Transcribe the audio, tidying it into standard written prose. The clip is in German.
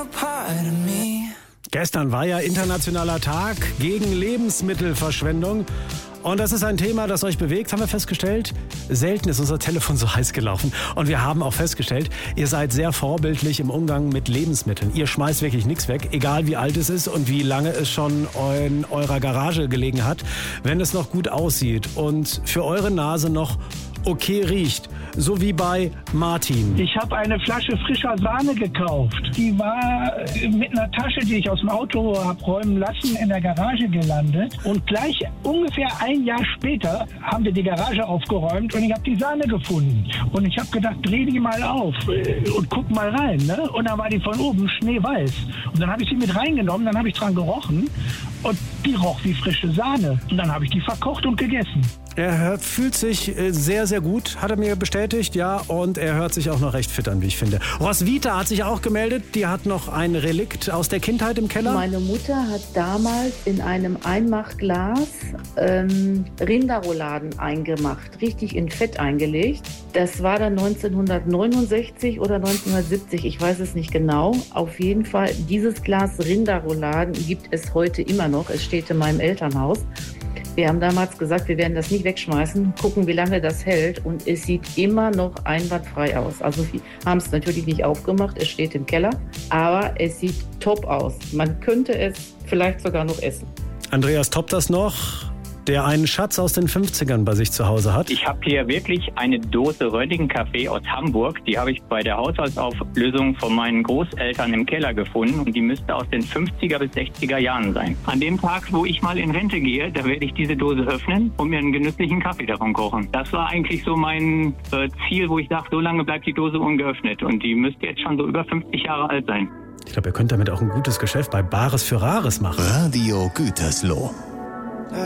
Gestern war ja internationaler Tag gegen Lebensmittelverschwendung. Und das ist ein Thema, das euch bewegt, haben wir festgestellt. Selten ist unser Telefon so heiß gelaufen. Und wir haben auch festgestellt, ihr seid sehr vorbildlich im Umgang mit Lebensmitteln. Ihr schmeißt wirklich nichts weg, egal wie alt es ist und wie lange es schon in eurer Garage gelegen hat, wenn es noch gut aussieht und für eure Nase noch okay riecht. So wie bei Martin. Ich habe eine Flasche frischer Sahne gekauft. Die war mit einer Tasche, die ich aus dem Auto habe räumen lassen, in der Garage gelandet. Und gleich ungefähr ein Jahr später haben wir die Garage aufgeräumt und ich habe die Sahne gefunden. Und ich habe gedacht, dreh die mal auf und guck mal rein. Ne? Und dann war die von oben schneeweiß. Und dann habe ich sie mit reingenommen, dann habe ich dran gerochen und die roch wie frische Sahne. Und dann habe ich die verkocht und gegessen. Er fühlt sich sehr, sehr gut, hat er mir bestätigt, ja, und er hört sich auch noch recht fit an, wie ich finde. Roswitha hat sich auch gemeldet, die hat noch ein Relikt aus der Kindheit im Keller. Meine Mutter hat damals in einem Einmachglas Rinderrouladen eingemacht, richtig in Fett eingelegt. Das war dann 1969 oder 1970, ich weiß es nicht genau. Auf jeden Fall, dieses Glas Rinderrouladen gibt es heute immer noch, es steht in meinem Elternhaus. Wir haben damals gesagt, wir werden das nicht wegschmeißen, gucken, wie lange das hält. Und es sieht immer noch einwandfrei aus. Also wir haben es natürlich nicht aufgemacht, es steht im Keller. Aber es sieht top aus. Man könnte es vielleicht sogar noch essen. Andreas toppt das noch, der einen Schatz aus den 50ern bei sich zu Hause hat. Ich habe hier wirklich eine Dose Röttingen-Kaffee aus Hamburg. Die habe ich bei der Haushaltsauflösung von meinen Großeltern im Keller gefunden. Und die müsste aus den 50er bis 60er Jahren sein. An dem Tag, wo ich mal in Rente gehe, da werde ich diese Dose öffnen und mir einen genüsslichen Kaffee davon kochen. Das war eigentlich so mein Ziel, wo ich dachte, so lange bleibt die Dose ungeöffnet. Und die müsste jetzt schon so über 50 Jahre alt sein. Ich glaube, ihr könnt damit auch ein gutes Geschäft bei Bares für Rares machen. Radio Gütersloh.